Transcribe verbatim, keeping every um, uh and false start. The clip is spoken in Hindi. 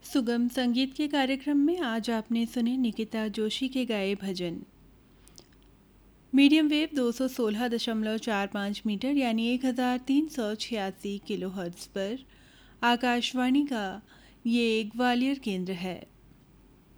सुगम संगीत के कार्यक्रम में आज आपने सुने निकिता जोशी के गाए भजन। मीडियम वेव दो सौ सोलह दशमलव चार पाँच मीटर यानी एक हज़ार तीन सौ छियासी किलो हर्ट्ज़ पर आकाशवाणी का ये ग्वालियर केंद्र है।